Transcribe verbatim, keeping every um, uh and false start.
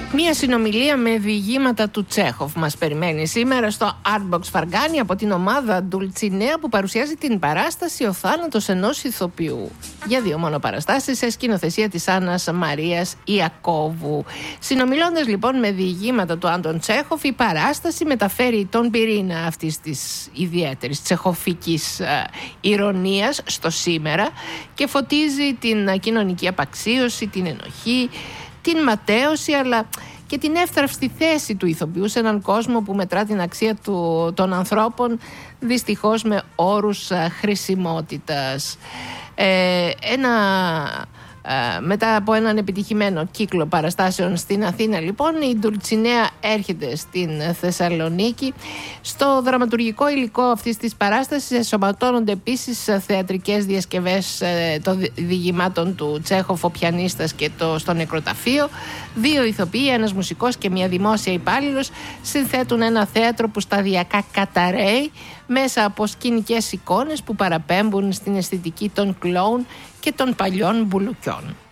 Μία συνομιλία με διηγήματα του Τσέχοφ μας περιμένει σήμερα στο Artbox Φαργκάνη από την ομάδα Ντουλτσινέα, που παρουσιάζει την παράσταση «Ο θάνατος ενός ηθοποιού» για δύο μόνο παραστάσεις σε σκηνοθεσία της Άννας Μαρίας Ιακώβου. Συνομιλώντας λοιπόν με διηγήματα του Άντων Τσέχοφ, η παράσταση μεταφέρει τον πυρήνα αυτής της ιδιαίτερης τσεχοφικής ε, ηρωνίας στο σήμερα και φωτίζει την κοινωνική απαξίωση, την ενοχή, την ματέωση, αλλά και την εύθραυστη θέση του ηθοποιού σε έναν κόσμο που μετρά την αξία του, των ανθρώπων δυστυχώς με όρους α, χρησιμότητας. Ε, ένα, α, μετά από έναν επιτυχημένο κύκλο παραστάσεων στην Αθήνα, λοιπόν, η Ντουλτσινέα έρχεται στην Θεσσαλονίκη. Στο δραματουργικό υλικό αυτής της παράστασης ενσωματώνονται επίσης θεατρικές διασκευές ε, των διηγημάτων του Τσέχοφ, ο πιανίστας και το στο νεκροταφείο. Δύο ηθοποιοί, ένας μουσικός και μια δημόσια υπάλληλος συνθέτουν ένα θέατρο που σταδιακά καταραίει μέσα από σκηνικές εικόνες που παραπέμπουν στην αισθητική των κλόουν και των παλιών μπουλουκιών.